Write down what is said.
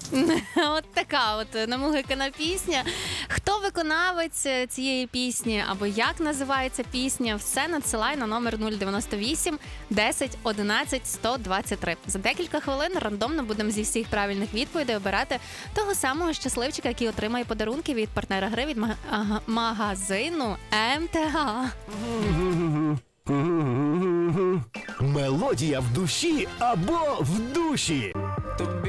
От така от намугикана пісня. Хто виконавець цієї пісні або як називається пісня, все надсилай на номер 098 10 11 123. За декілька хвилин рандомно будемо зі всіх правильних відповідей обирати того самого щасливчика, який отримає подарунки від партнера гри від магазину МТГ. Мелодія в душі або в душі.